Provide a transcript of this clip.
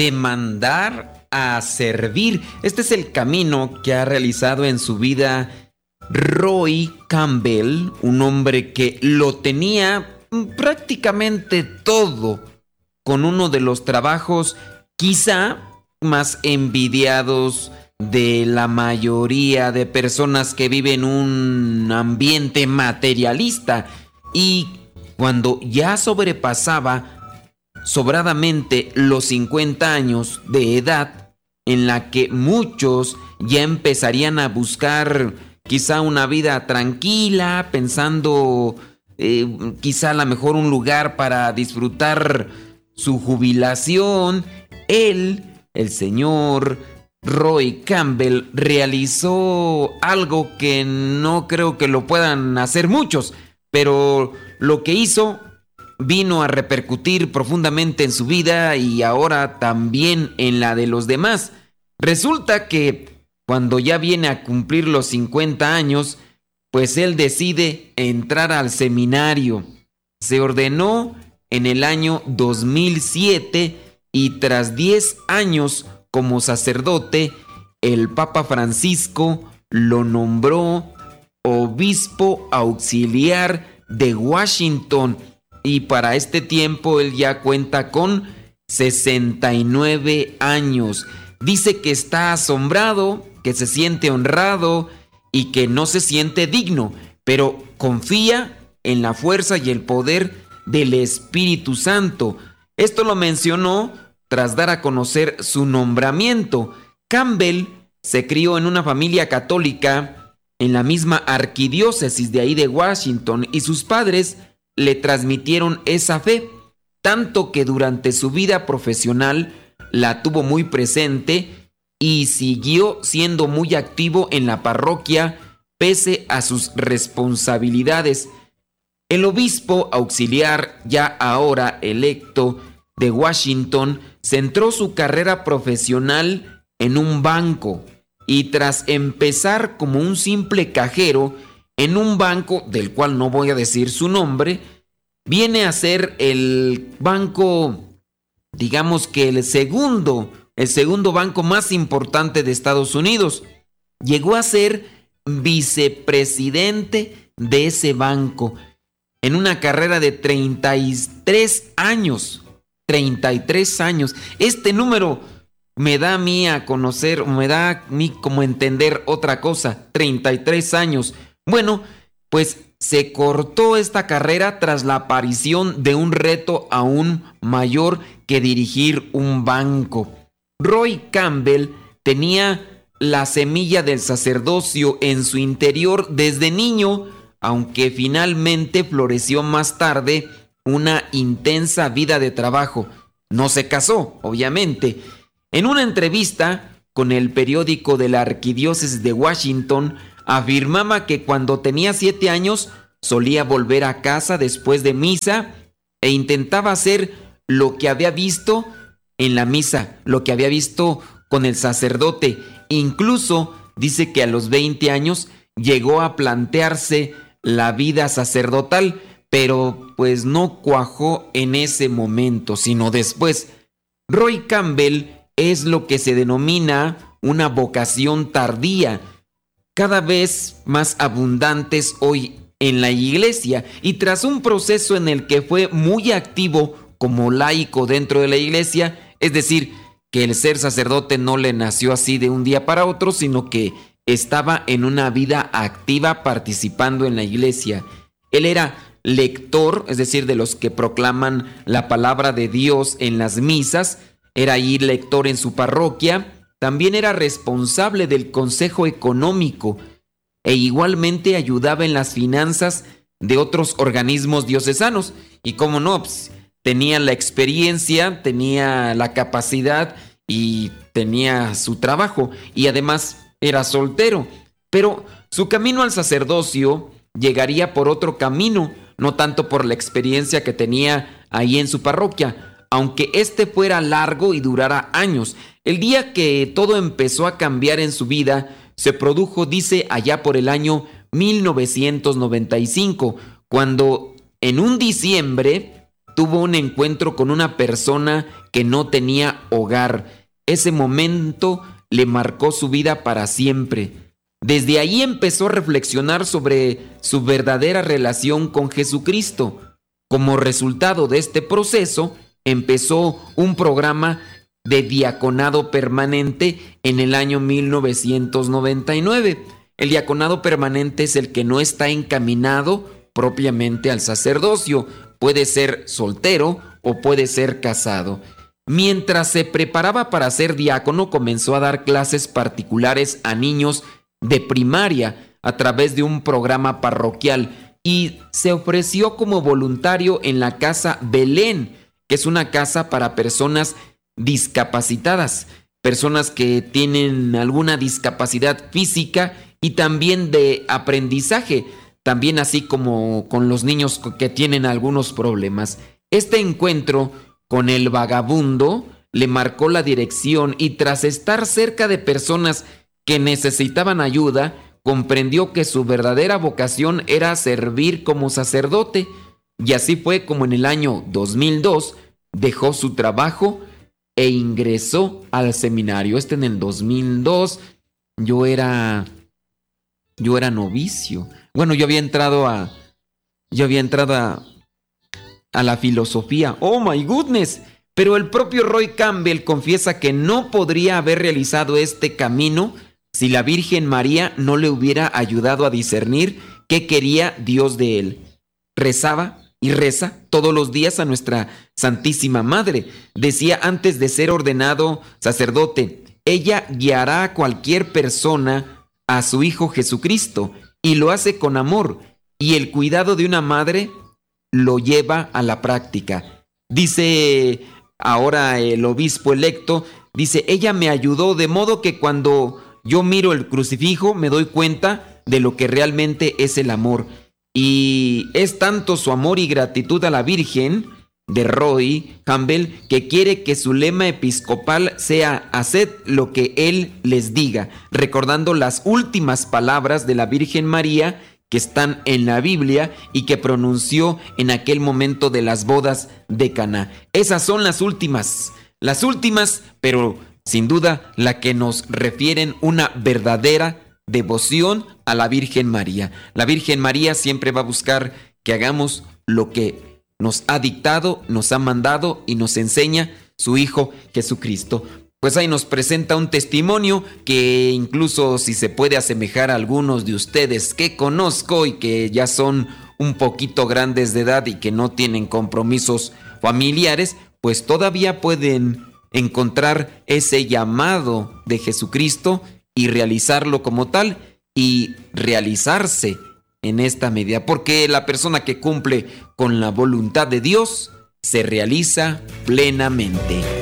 de mandar a servir. Este es el camino que ha realizado en su vida Roy Campbell, un hombre que lo tenía prácticamente todo, con uno de los trabajos quizá más envidiados de la mayoría de personas que viven en un ambiente materialista. Y cuando ya sobrepasaba sobradamente los 50 años de edad, en la que muchos ya empezarían a buscar quizá una vida tranquila, pensando quizá a lo mejor un lugar para disfrutar su jubilación, el señor Roy Campbell realizó algo que no creo que lo puedan hacer muchos, pero lo que hizo vino a repercutir profundamente en su vida y ahora también en la de los demás. Resulta que cuando ya viene a cumplir los 50 años, pues él decide entrar al seminario. Se ordenó en el año 2007 y tras 10 años como sacerdote, el Papa Francisco lo nombró obispo auxiliar de Washington. Y para este tiempo él ya cuenta con 69 años. Dice que está asombrado, que se siente honrado y que no se siente digno, pero confía en la fuerza y el poder del Espíritu Santo. Esto lo mencionó tras dar a conocer su nombramiento. Campbell se crió en una familia católica en la misma arquidiócesis de ahí de Washington y sus padres le transmitieron esa fe, tanto que durante su vida profesional la tuvo muy presente y siguió siendo muy activo en la parroquia pese a sus responsabilidades. El obispo auxiliar, ya ahora electo, de Washington, centró su carrera profesional en un banco y tras empezar como un simple cajero en un banco del cual no voy a decir su nombre, viene a ser el banco, digamos que el segundo banco más importante de Estados Unidos. Llegó a ser vicepresidente de ese banco en una carrera de 33 años. 33 años. Este número me da a mí a conocer, me da a mí como entender otra cosa. 33 años. Bueno, pues se cortó esta carrera tras la aparición de un reto aún mayor que dirigir un banco. Roy Campbell tenía la semilla del sacerdocio en su interior desde niño, aunque finalmente floreció más tarde una intensa vida de trabajo. No se casó, obviamente. En una entrevista con el periódico de la Arquidiócesis de Washington, afirmaba que cuando tenía 7 años solía volver a casa después de misa e intentaba hacer lo que había visto en la misa, lo que había visto con el sacerdote. Incluso dice que a los 20 años llegó a plantearse la vida sacerdotal, pero pues no cuajó en ese momento, sino después. Roy Campbell es lo que se denomina una vocación tardía, cada vez más abundantes hoy en la iglesia, y tras un proceso en el que fue muy activo como laico dentro de la iglesia, es decir, que el ser sacerdote no le nació así de un día para otro, sino que estaba en una vida activa participando en la iglesia. Él era lector, es decir, de los que proclaman la palabra de Dios en las misas, era ahí lector en su parroquia, también era responsable del consejo económico e igualmente ayudaba en las finanzas de otros organismos diocesanos. Y cómo no, pues, tenía la experiencia, tenía la capacidad y tenía su trabajo y además era soltero. Pero su camino al sacerdocio llegaría por otro camino, no tanto por la experiencia que tenía ahí en su parroquia, aunque este fuera largo y durara años. El día que todo empezó a cambiar en su vida se produjo, dice, allá por el año 1995, cuando en un diciembre tuvo un encuentro con una persona que no tenía hogar. Ese momento le marcó su vida para siempre. Desde ahí empezó a reflexionar sobre su verdadera relación con Jesucristo. Como resultado de este proceso, empezó un programa de diaconado permanente en el año 1999. El diaconado permanente es el que no está encaminado propiamente al sacerdocio. Puede ser soltero o puede ser casado. Mientras se preparaba para ser diácono, comenzó a dar clases particulares a niños de primaria a través de un programa parroquial y se ofreció como voluntario en la Casa Belén, que es una casa para personas discapacitadas, personas que tienen alguna discapacidad física y también de aprendizaje, también así como con los niños que tienen algunos problemas. Este encuentro con el vagabundo le marcó la dirección y tras estar cerca de personas que necesitaban ayuda, comprendió que su verdadera vocación era servir como sacerdote. Y así fue como en el año 2002 dejó su trabajo e ingresó al seminario. En el 2002 yo era novicio. Bueno, yo había entrado a la filosofía. ¡Oh, my goodness! Pero el propio Roy Campbell confiesa que no podría haber realizado este camino si la Virgen María no le hubiera ayudado a discernir qué quería Dios de él. Rezaba y reza todos los días a nuestra Santísima Madre. Decía antes de ser ordenado sacerdote, ella guiará a cualquier persona a su Hijo Jesucristo y lo hace con amor, y el cuidado de una madre lo lleva a la práctica. Dice ahora el obispo electo, dice, ella me ayudó de modo que cuando yo miro el crucifijo me doy cuenta de lo que realmente es el amor. Y es tanto su amor y gratitud a la Virgen de Roy Campbell que quiere que su lema episcopal sea haced lo que él les diga, recordando las últimas palabras de la Virgen María que están en la Biblia y que pronunció en aquel momento de las bodas de Caná. Esas son las últimas, pero sin duda la que nos refieren una verdadera devoción a la Virgen María. La Virgen María siempre va a buscar que hagamos lo que nos ha dictado, nos ha mandado y nos enseña su Hijo Jesucristo. Pues ahí nos presenta un testimonio que incluso si se puede asemejar a algunos de ustedes que conozco y que ya son un poquito grandes de edad y que no tienen compromisos familiares, pues todavía pueden encontrar ese llamado de Jesucristo y realizarlo como tal y realizarse en esta medida, porque la persona que cumple con la voluntad de Dios se realiza plenamente.